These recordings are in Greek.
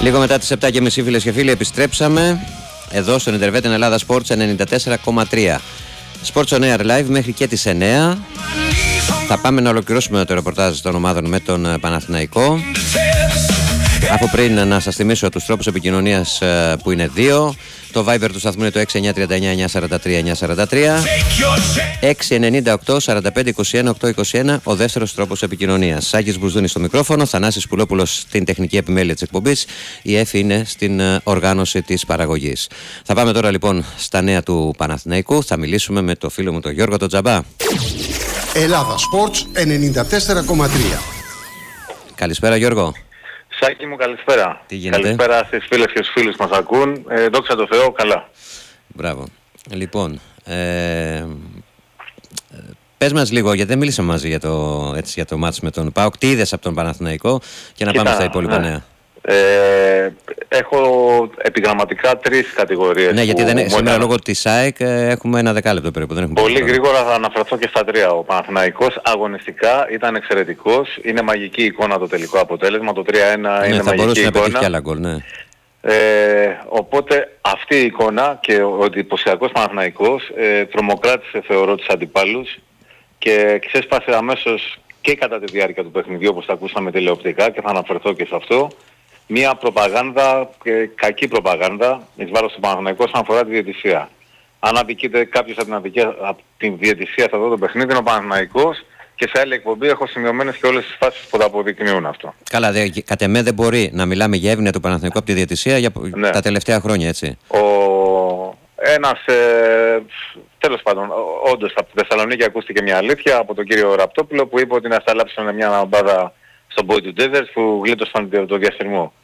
Λίγο μετά τις 7.30 φίλες και φίλοι επιστρέψαμε εδώ στον Ιντερβέτ Ελλάδα Sports 94,3. Sports on Air Live μέχρι και τις 9. Θα πάμε να ολοκληρώσουμε το ρεπορτάζ των ομάδων με τον Παναθηναϊκό. Από πριν να σας θυμίσω τους τρόπους επικοινωνίας που είναι δύο. Το Viber του σταθμού είναι το 6939-943-943, 698-4521-821 ο δεύτερος τρόπος επικοινωνίας. Σάκης Μπουσδούνης στο μικρόφωνο, Θανάσης Πουλόπουλος στην τεχνική επιμέλεια της εκπομπής, η Εφη είναι στην οργάνωση της παραγωγής. Θα πάμε τώρα λοιπόν στα νέα του Παναθηναϊκού. Θα μιλήσουμε με το φίλο μου τον Γιώργο τον Τζαμπά. Ελλάδα Sports 94,3. Καλησπέρα Γιώργο. Σάκη μου, καλησπέρα. Τι γίνεται? Καλησπέρα στις φίλες και στους φίλους που μας ακούν. Δόξα τω Θεώ, καλά. Μπράβο. Λοιπόν, πες μας λίγο, γιατί δεν μίλησαμε μαζί για το μάτς με τον ΠΑΟΚ. Τι είδες από τον Παναθηναϊκό και να πάμε στα υπόλοιπα νέα. Έχω επιγραμματικά 3 κατηγορίες. Ναι, γιατί σήμερα λόγω της ΑΕΚ έχουμε ένα δεκάλεπτο περίπου. Δεν έχουμε πολύ γρήγορα θα αναφερθώ και στα 3. Ο Παναθηναϊκός αγωνιστικά ήταν εξαιρετικός. Είναι μαγική εικόνα το τελικό αποτέλεσμα. Το 3-1 είναι μαγική εικόνα. Θα μπορούσε να πετύχει κι άλλα γκολ, ναι. Οπότε αυτή η εικόνα και ο εντυπωσιακός Παναθηναϊκός τρομοκράτησε, θεωρώ, τους αντιπάλους και ξέσπασε αμέσως και κατά τη διάρκεια του παιχνιδιού, όπως τα ακούσαμε τηλεοπτικά, και θα αναφερθώ και σε αυτό. Μια προπαγάνδα, κακή προπαγάνδα, εις βάρος του Παναθηναϊκού όσον αφορά τη διαιτησία. Αν αδικείται κάποιος από την διαιτησία σε αυτό το παιχνίδι είναι ο Παναθηναϊκός, και σε άλλη εκπομπή έχω σημειωμένες και όλες τις φάσεις που τα αποδεικνύουν αυτό. Καλά, κατ' εμέ δεν μπορεί να μιλάμε για εύνοια του Παναθηναϊκού από τη διαιτησία για τα τελευταία χρόνια, έτσι. Τέλος πάντων, όντως από τη Θεσσαλονίκη ακούστηκε μια αλήθεια από τον κύριο Ραπτόπουλο που είπε ότι να σταλάψουν μια αμπάδα στον Boy του Desert που γλίτωσαν το διασυρμό.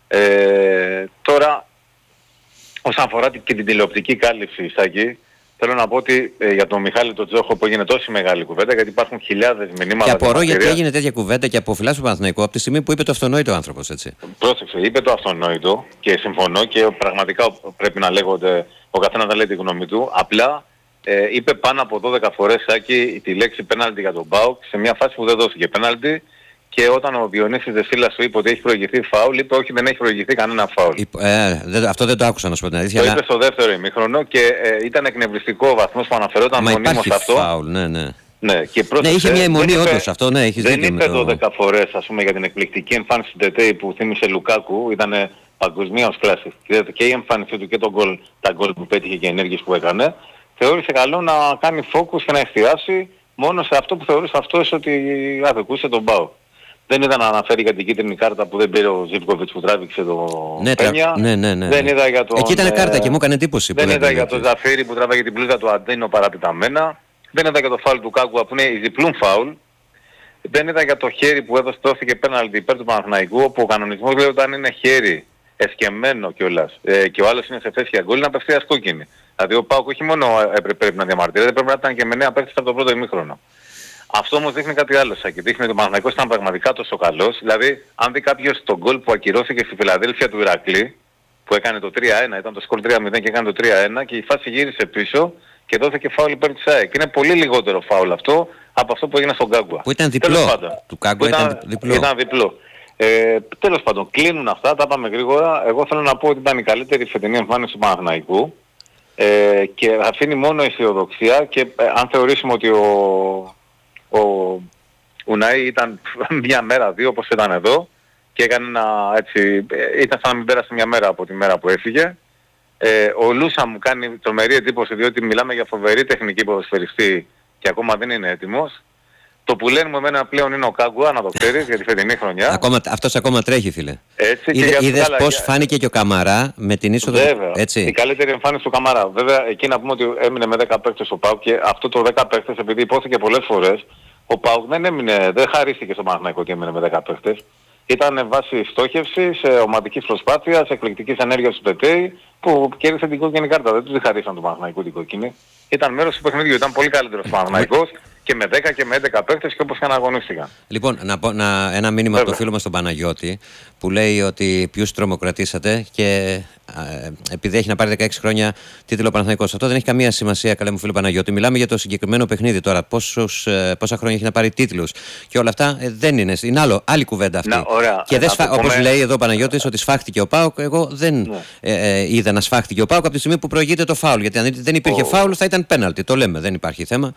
Τώρα, όσον αφορά και την τηλεοπτική κάλυψη, Σάκη, θέλω να πω ότι για τον Μιχάλη τον Τζόχο που έγινε τόση μεγάλη κουβέντα, γιατί υπάρχουν χιλιάδες μηνύματα. Και απορώ γιατί έγινε τέτοια κουβέντα και από φυλάς του Παναθηναϊκού από τη στιγμή που είπε το αυτονόητο άνθρωπος, έτσι. Πρόσεξε, είπε το αυτονόητο και συμφωνώ και πραγματικά πρέπει να λέγονται, ο καθένας να λέει τη γνώμη του. Απλά είπε πάνω από 12 φορές, Σάκη, τη λέξη πέναλτι για τον ΠΑΟΚ σε μια φάση που δεν δόθηκε πέναλτι. Και όταν ο Διονύσης Δεσίλας σου είπε ότι έχει προηγηθεί φάουλ, είπε όχι, δεν έχει προηγηθεί κανένα φάουλ. Αυτό δεν το άκουσα, να σου πω την αλήθεια. Το είπε στο δεύτερο ημίχρονο και ήταν εκνευριστικό ο βαθμός που αναφερόταν μονίμως σε αυτό. Φάουλ, ναι. Ναι, και πρόσεξε, είχε μια αιμονή όντως αυτό, ναι, έχεις δεν δίκιο. Δεν είπε 12 φορές, ας πούμε, για την εκπληκτική εμφάνιση του Τετέι που θύμισε Λουκάκου, ήταν παγκοσμίως κλάση. Και η εμφάνιση του και τα γκολ που πέτυχε και οι ενέργειες που έκανε, θεώρησε καλό να κάνει focus και να εστιάσει μόνο σε αυτό που θεωρούσε αυτός ότι αδικούσε τον ΠΑΟΚ. Δεν είδα να αναφέρει για την κίτρινη κάρτα που δεν πήρε ο Ζίβκοβιτς που τράβηξε το Πένια. Ναι. Δεν είδα για τον... Εκεί ήταν κάρτα και μου έκανε εντύπωση. Δεν είδα για τον Ζαφίρι που τράβαγε την πλούζα του Αντίνο παραπιταμένα. Δεν είδα για το φάουλ του Κάγκουα που είναι η διπλούν φάουλ. Δεν είδα για το χέρι που δόθηκε πέναλτι υπέρ του Παναθηναϊκού, όπου ο κανονισμός λέει όταν είναι χέρι εσκεμμένο κιόλας και ο άλλος είναι σε θέση για γκολ, είναι απευθείας κόκκινη. Δηλαδή ο ΠΑΟΚ όχι μόνο πρέπει να διαμαρτύρεται, πρέπει να ήταν και με νέα παίκτης από το πρώτο ημίχρονο. Αυτό όμως δείχνει κάτι άλλο, Σάκη. Δείχνει ότι ο Παναθηναϊκός ήταν πραγματικά τόσο καλός. Δηλαδή, αν δει κάποιος τον γκολ που ακυρώθηκε στη Φιλαδέλφια του Ηρακλή, που έκανε το 3-1, ήταν το σκορ 3-0 και έκανε το 3-1 και η φάση γύρισε πίσω και δόθηκε φάουλ υπέρ της ΑΕΚ. Είναι πολύ λιγότερο φάουλ αυτό από αυτό που έγινε στον Κάγκουα. Που ήταν διπλό. Του Κάγκουα ήταν διπλό. Ήταν διπλό. Τέλος πάντων, κλείνουν αυτά, τα πάμε γρήγορα. Εγώ θέλω να πω ότι ήταν η καλύτερη φετινή εμφάνιση του Παναθηναϊκού και αφήνει μόνο αισιοδοξία και αν θεωρήσουμε ότι ο Ουναή ήταν μια μέρα, δύο όπως ήταν εδώ και έκανε ήταν σαν να μην πέρασε μια μέρα από τη μέρα που έφυγε. Ο Λούσα μου κάνει τρομερή εντύπωση διότι μιλάμε για φοβερή τεχνική ποδοσφαιριστή και ακόμα δεν είναι έτοιμος. Το που λένε μου εμένα πλέον είναι ο Κάγκουα, να το ξέρεις, για τη φετινή χρονιά. Αυτός ακόμα τρέχει, φίλε. Έτσι, είδες πώς φάνηκε και ο Καμαρά με την είσοδο. Βέβαια, έτσι. η καλύτερη εμφάνιση του Καμαρά. Βέβαια, εκεί να πούμε ότι έμεινε με 10 παίκτες ο ΠΑΟΚ και αυτό το 10 παίκτες, επειδή υπόθηκε πολλές φορές, ο ΠΑΟΚ δεν χαρίστηκε στο Παναθηναϊκό ότι έμεινε με 10 παίκτες. Ήταν βάση στόχευσης, ομαδικής προσπάθειας, εκπληκτικής ενέργειας του Τετέι, που κέρδισε την κόκκινη κάρτα. Δεν του χαρίσαν του Παναθηναϊκού την κόκκινη. Ήταν μέρος του παιχνιδιού, ήταν πολύ καλύτερος ο Παναθηναϊκός και με 10 και με 11 παίκτες και όπως και αγωνίστηκαν. Λοιπόν, ένα μήνυμα από το φίλο μας τον Παναγιώτη που λέει ότι ποιους τρομοκρατήσατε και επειδή έχει να πάρει 16 χρόνια τίτλο Παναθηναϊκός. Αυτό δεν έχει καμία σημασία, καλέ μου φίλο Παναγιώτη. Μιλάμε για το συγκεκριμένο παιχνίδι τώρα. Πόσα χρόνια έχει να πάρει τίτλους και όλα αυτά δεν είναι. Είναι άλλη κουβέντα αυτή. Και όπως λέει εδώ ο Παναγιώτης ότι σφάχτηκε ο ΠΑΟΚ, εγώ δεν είδα να σφάχτηκε ο ΠΑΟΚ από τη στιγμή που προηγείται το φάουλ. Γιατί αν δεν υπήρχε φάουλ θα ήταν πέναλτι. Το λέμε, δεν υπάρχει θέμα.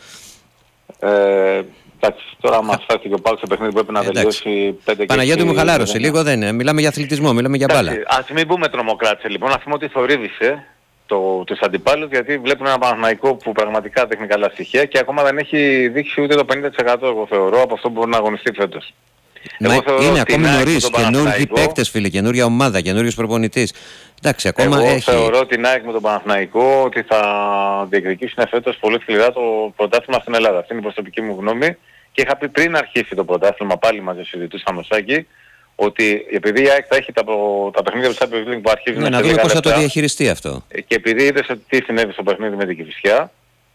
Εντάξει, τώρα μας φάει και ο ΠΑΟΚ σε παιχνίδι που πρέπει να τελειώσει 5 και Παναγιώτη μου χαλάρωσε λίγο, δεν είναι. Μιλάμε για αθλητισμό, μιλάμε για μπάλα. Ας μην πούμε τρομοκράτησε λοιπόν, ας πούμε ότι θορύβησε τους αντιπάλους, γιατί βλέπουν ένα Παναθηναϊκό που πραγματικά δείχνει καλά στοιχεία και ακόμα δεν έχει δείξει ούτε το 50% εγώ θεωρώ από αυτό που μπορεί να αγωνιστεί φέτος. Είναι ακόμη νωρίς, καινούργιοι παίκτες φίλοι, καινούργια ομάδα, καινούριος προπονητής. Εντάξει, ακόμα εγώ έχει... θεωρώ την ΑΕΚ με τον Παναθηναϊκό ότι θα διεκδικήσουν φέτος πολύ σκληρά το πρωτάθλημα στην Ελλάδα. Αυτή είναι η προσωπική μου γνώμη και είχα πει πριν αρχίσει το πρωτάθλημα, πάλι μαζί συζητούσαμε Σάκη, ότι επειδή η ΑΕΚ θα έχει τα παιχνίδια του Champions League που αρχίζουν να δούμε πώς θα το διαχειριστεί αυτό. Και επειδή είδες τι συνέβη στο παιχνίδι με την Κηφισιά,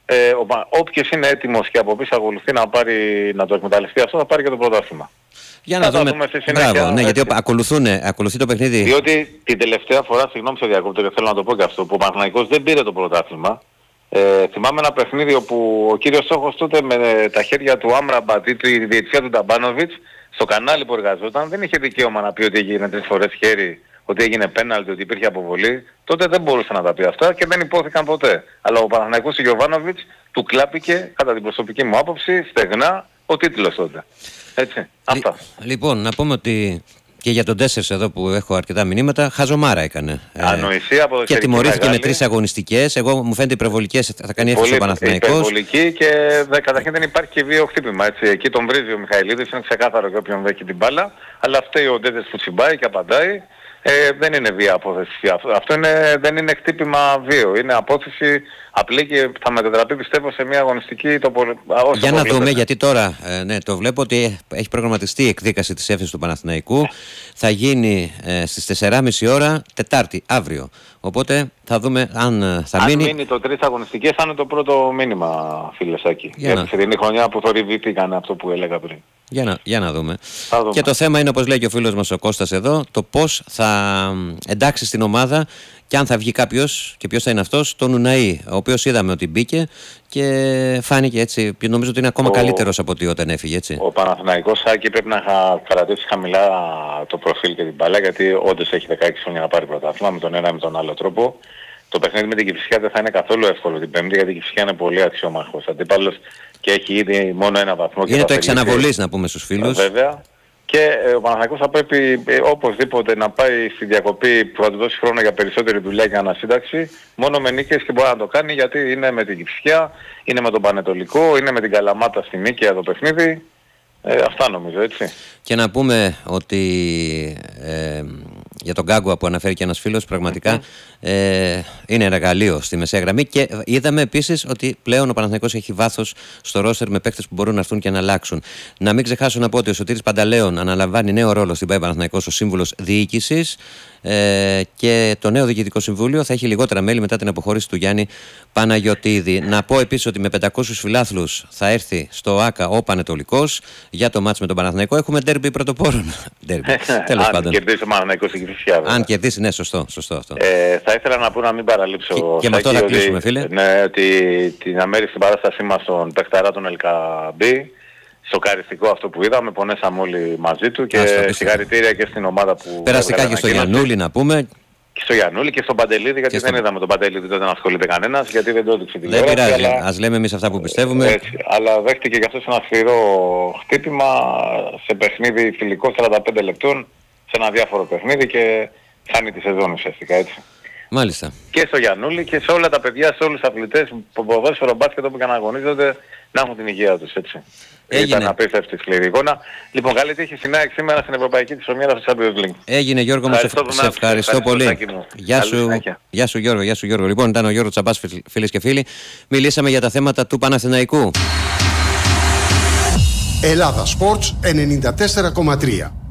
όποιος είναι έτοιμος και από πίσω ακολουθεί να το εκμεταλλευτεί αυτό, θα πάρει και το πρωτάθλημα. Για να δούμε. Μπράβο, ναι, γιατί ακολουθεί το παιχνίδι. Διότι την τελευταία φορά, συγγνώμη σε διακόπτω και θέλω να το πω και αυτό, που ο Παναθηναϊκός δεν πήρε το πρωτάθλημα. Θυμάμαι ένα παιχνίδι όπου ο κύριος Στόχος τότε με τα χέρια του Άμραμπατ ή τη διετησία του Νταμπάνοβιτς στο κανάλι που εργαζόταν δεν είχε δικαίωμα να πει ότι έγινε 3 φορές χέρι, ότι έγινε πέναλτι, ότι υπήρχε αποβολή. Τότε δεν μπορούσε να τα πει αυτά και δεν υπόθηκαν ποτέ. Αλλά ο Παναθηναϊκός του Γιοβάνοβιτς του κλάπηκε, κατά την προσωπική μου άποψη, στεγνά ο τίτλος τότε. Έτσι, αυτά. Λοιπόν, να πούμε ότι και για τον 4 εδώ που έχω αρκετά μηνύματα, χαζομάρα έκανε. Ανοησία, και τιμωρήθηκε με 3 αγωνιστικές. Εγώ μου φαίνεται υπερβολικές, θα κάνει έφεση ο Παναθηναϊκός. Υπερβολική και καταρχήν δεν υπάρχει και βίαιο χτύπημα. Έτσι. Εκεί τον βρίζει ο Μιχαηλίδης, είναι ξεκάθαρο για όποιον δέχει την μπάλα. Αλλά φταίει ο Ντέτες που τσιμπάει και απαντάει. Δεν είναι βία απόθεση. Αυτό δεν είναι χτύπημα βίο. Είναι απόθεση απλή και θα μετατραπεί πιστεύω σε μια αγωνιστική Για να δούμε, γιατί τώρα το βλέπω ότι έχει προγραμματιστεί η εκδίκαση της έφεσης του Παναθηναϊκού. Θα γίνει στις 4.30 ώρα Τετάρτη, αύριο. Οπότε θα δούμε αν θα μείνει. Αν μείνει το 3 αγωνιστικές θα είναι το πρώτο μήνυμα, φίλε Σάκη. Για τη φετινή χρονιά που θορυβήθηκαν αυτό που έλεγα πριν. Για να δούμε. Και το θέμα είναι, όπως λέει και ο φίλος μας ο Κώστας εδώ, το πώς θα εντάξει στην ομάδα και αν θα βγει κάποιος, και ποιος θα είναι αυτός, τον Ουναή, ο οποίος είδαμε ότι μπήκε και φάνηκε έτσι, και νομίζω ότι είναι ακόμα καλύτερος από ότι όταν έφυγε, έτσι. Ο Παναθηναϊκός Σάκη πρέπει να κρατήσει χαμηλά το προφίλ και την μπάλα, γιατί όντως έχει 16 χρόνια να πάρει πρωτάθλημα με τον ένα ή με τον άλλο τρόπο. Το παιχνίδι με την Κηφισιά δεν θα είναι καθόλου εύκολο την Πέμπτη, γιατί η Κηφισιά είναι πολύ αξιόμαχος αντίπαλος και έχει ήδη μόνο ένα βαθμό. Είναι το εξαναβολής να πούμε στους φίλους. Βέβαια. Και ο Παναθηναϊκός θα πρέπει οπωσδήποτε να πάει στη διακοπή που θα του δώσει χρόνο για περισσότερη δουλειά και ανασύνταξη, μόνο με νίκες, και μπορεί να το κάνει γιατί είναι με την Κηφισιά, είναι με τον Πανετολικό, είναι με την Καλαμάτα στη Νίκαια το παιχνίδι. Αυτά νομίζω, έτσι. Και να πούμε ότι για τον Γκάγκουα που αναφέρει και ένας φίλος, πραγματικά είναι εργαλείο στη μεσαία γραμμή. Και είδαμε επίσης ότι πλέον ο Παναθηναϊκός έχει βάθος στο ρόστερ με παίκτες που μπορούν να έρθουν και να αλλάξουν. Να μην ξεχάσω να πω ότι ο Σωτήρης Πανταλέων αναλαμβάνει νέο ρόλο στην ΠΑΕ Παναθηναϊκός ως σύμβουλος διοίκησης. Και το νέο διοικητικό συμβούλιο θα έχει λιγότερα μέλη μετά την αποχώρηση του Γιάννη Παναγιωτίδη. Να πω επίσης ότι με 500 φιλάθλους θα έρθει στο ΆΚΑ ο Πανετολικός για το μάτς με τον Παναθηναϊκό. Έχουμε ντέρμπι πρωτοπόρων. Τέλος πάντων. Αν κερδίσει ο Παναθηναϊκός στην Κηφισιά. Αν κερδίσει, ναι, σωστό αυτό. Θα ήθελα να πω, να μην παραλείψω. Και με αυτό θα κλείσουμε, φίλε. Ναι, ότι την αμέριστη παράστασή μας στον παιχταρά τον Ελκαμπή. Σοκαριστικό αυτό που είδαμε, πονέσαμε όλοι μαζί του και συγχαρητήρια και στην ομάδα που... Περαστικά και στο Γιαννούλη να πούμε. Και στο Γιαννούλη και στον Παντελίδη, γιατί δεν είδαμε τον Παντελίδη τότε να ασχολείται κανένας, γιατί δεν το έδειξε την τηλεόραση. Δεν πειράζει, ας λέμε εμείς αυτά που πιστεύουμε. Έτσι, αλλά δέχτηκε και αυτός ένα σφυρό χτύπημα σε παιχνίδι φιλικό 45 λεπτών, σε ένα διάφορο παιχνίδι και χάνει τη σεζόν ουσιαστικά, έτσι. Μάλιστα. Και στο Γιαννούλη και σε όλα τα παιδιά, σε όλους τους αθλητές που ποδόσφαιρο μπάσκετ όπου και να αγωνίζονται, να έχουν την υγεία τους, έτσι. Ήταν απίστευτη σκληρή εικόνα. Λοιπόν, καλή τύχη στην ΑΕΚ σήμερα στην Ευρωπαϊκή της Ομάδας στο Champions League. Έγινε, Γιώργο, σε ευχαριστώ πολύ. Γεια σου Γιώργο. Λοιπόν, ήταν ο Γιώργος Τσαμπάς, φίλες και φίλοι. Μιλήσαμε για τα θέματα του Παναθηναϊκού. Ελλάδα Sports 94,3.